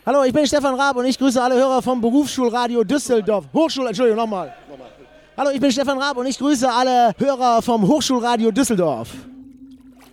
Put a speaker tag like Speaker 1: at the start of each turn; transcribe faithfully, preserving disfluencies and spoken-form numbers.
Speaker 1: Hallo, ich bin Stefan Raab und ich grüße alle Hörer vom Berufsschulradio Düsseldorf. Hochschul, Entschuldigung, nochmal. Hallo, ich bin Stefan Raab und ich grüße alle Hörer vom Hochschulradio Düsseldorf.